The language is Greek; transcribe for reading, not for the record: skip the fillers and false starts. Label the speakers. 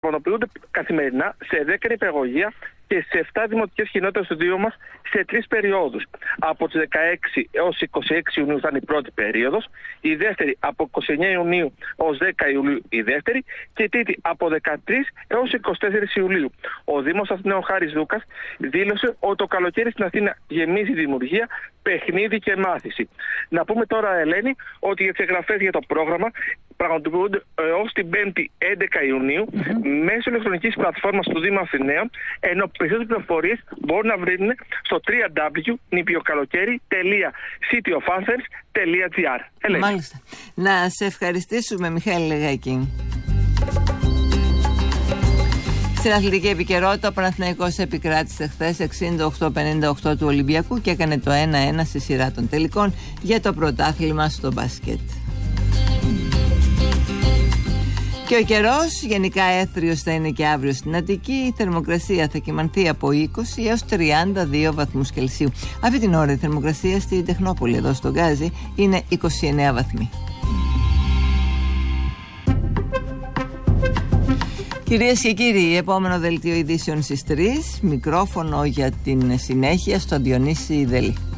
Speaker 1: πραγματοποιούνται καθημερινά σε 10 νηπιαγωγεία και σε 7 δημοτικές κοινότητες του Δήμου μας σε 3 περιόδους. Από τις 16 έως 26 Ιουνίου θα είναι η πρώτη περίοδος, η δεύτερη από 29 Ιουνίου έως 10 Ιουλίου η δεύτερη και η τρίτη από 13 έως 24 Ιουλίου. Ο Δήμος Αθηναίων Χάρης Δούκας δήλωσε ότι το καλοκαίρι στην Αθήνα γεμίζει δημιουργία, παιχνίδι και μάθηση. Να πούμε τώρα, Ελένη, ότι οι εξεγγραφές για το πρόγραμμα πραγματοποιούνται έως την 5η 11 Ιουνίου μέσω ηλεκτρονικής πλατφόρμας του Δήμου Αθηναίων, ενώ περισσότερες πληροφορίες μπορούν να βρουν στο www.nipiokalokeri.cityofanthem.gr.
Speaker 2: Μάλιστα. Να σε ευχαριστήσουμε, Μιχαήλ Λεγάκη. Στην αθλητική επικαιρότητα, ο Παναθηναϊκός επικράτησε χθες 68-58 του Ολυμπιακού και έκανε το 1-1 στη σειρά των τελικών για το πρωτάθλημα στο μπάσκετ. Και ο καιρός γενικά έθριος θα είναι και αύριο στην Αττική. Η θερμοκρασία θα κυμανθεί από 20 έως 32 βαθμούς Κελσίου. Αυτή την ώρα η θερμοκρασία στη Τεχνόπολη, εδώ στο Γκάζι, είναι 29 βαθμοί. Κυρίες και κύριοι, επόμενο δελτίο ειδήσεων στις 3. Μικρόφωνο για την συνέχεια στο Διονύση Δελή.